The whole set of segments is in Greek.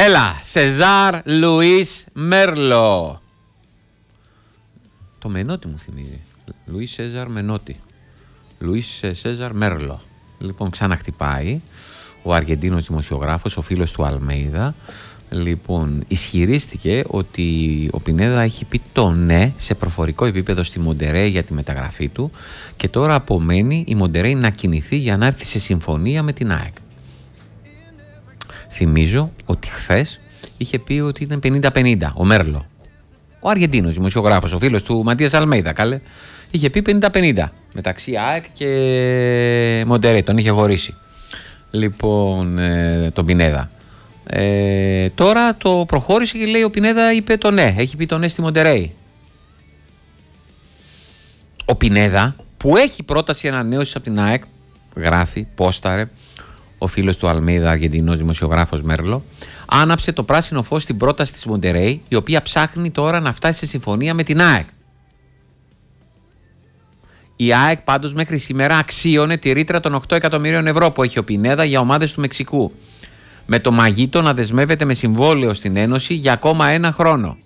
Έλα, Σεζάρ Λουίς Μέρλο. Το Μενότι μου θυμίζει. Λουίς Σέζαρ Μενότι. Λουίς Σέζαρ Μέρλο. Λοιπόν, ξαναχτυπάει ο Αργεντίνος δημοσιογράφος, ο φίλος του Αλμέιδα. Λοιπόν, ισχυρίστηκε ότι ο Πινέδα έχει πει το ναι σε προφορικό επίπεδο στη Μοντερέι για τη μεταγραφή του και τώρα απομένει η Μοντερέι να κινηθεί για να έρθει σε συμφωνία με την ΑΕΚ. Θυμίζω ότι χθες είχε πει ότι ήταν 50-50 ο Μέρλο. Ο Αργεντίνος δημοσιογράφος, ο φίλος του Ματίας Αλμέιδα, καλέ, είχε πει 50-50 μεταξύ ΑΕΚ και Μοντερέι, τον είχε χωρίσει. Λοιπόν, τον Πινέδα. Τώρα το προχώρησε και λέει ο Πινέδα είπε το ναι, έχει πει το ναι στη Μοντερέι. Ο Πινέδα που έχει πρόταση ανανέωσης από την ΑΕΚ, γράφει, πόσταρε ο φίλος του Αλμέιδα, Αργεντινός δημοσιογράφος Μέρλο, άναψε το πράσινο φως στην πρόταση της Μοντερέι, η οποία ψάχνει τώρα να φτάσει σε συμφωνία με την ΑΕΚ. Η ΑΕΚ πάντως μέχρι σήμερα αξίωνε τη ρήτρα των 8 εκατομμυρίων ευρώ που έχει ο Πινέδα για ομάδες του Μεξικού, με το Μαγίτο να δεσμεύεται με συμβόλαιο στην Ένωση για ακόμα 1 χρόνο.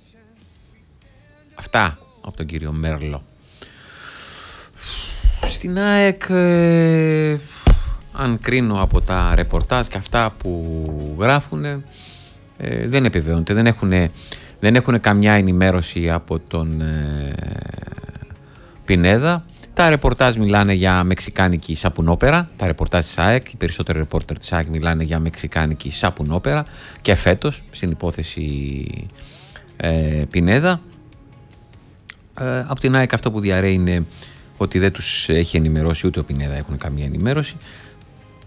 Αυτά από τον κύριο Μέρλο. Στην ΑΕΚ, αν κρίνω από τα ρεπορτάζ και αυτά που γράφουν, δεν επιβεβαιώνεται, δεν έχουν καμιά ενημέρωση από τον Πινέδα. Τα ρεπορτάζ μιλάνε για μεξικάνικη σαπουνόπερα. Τα ρεπορτάζ της ΑΕΚ, οι περισσότεροι ρεπόρτερ της ΑΕΚ μιλάνε για μεξικάνικη σαπουνόπερα και φέτος στην υπόθεση Πινέδα. Από την ΑΕΚ αυτό που διαρρέει είναι ότι δεν τους έχει ενημερώσει ούτε ο Πινέδα έχουν καμία ενημέρωση